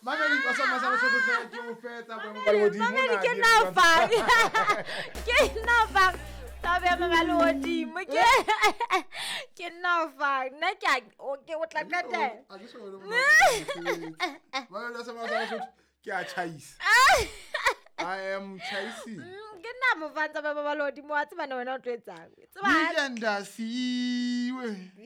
Mameli o sa masana se ke o fetsa bo mo godimo Mameli ke na fa tabe ya malodimo ke na fa nna ke o tla kata a ke so le mo Mameli o sa masana se ke a chaisa I am chasing ke na mo fantsa ba malodimo a tseba wena o tletsang tseba Legenda siwe